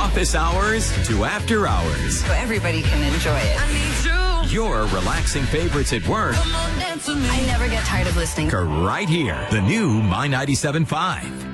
office hours to after hours. So everybody can enjoy it. Your relaxing favorites at work. I never get tired of listening. Right here, the new My 97.5.